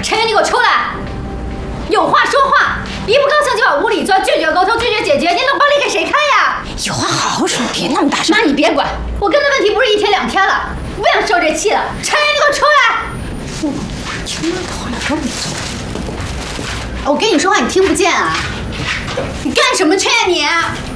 陈云，你给我出来！有话说话，一不高兴就往屋里钻，拒绝沟通，拒绝解决，你冷暴力给谁看呀？ 有话好好说，别那么大声。 妈，你别管，我跟他问题不是1天2天了，不想受这气了。陈云，你给我出来！ 听他的话要这么做。 我跟你说话，你听不见啊？你干什么去呀你？